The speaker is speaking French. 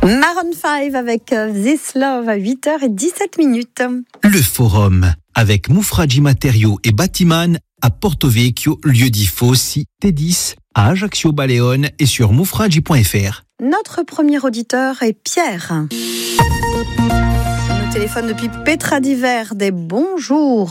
Maroon 5 avec This Love à 8h17. Le forum avec Moufradji Matériaux et Batiman à Porto Vecchio, lieu-dit Fossi, T10, à Ajaccio Baleone et sur moufradji.fr. Notre premier auditeur est Pierre. Au téléphone depuis Petra d'Hiver. Bonjour.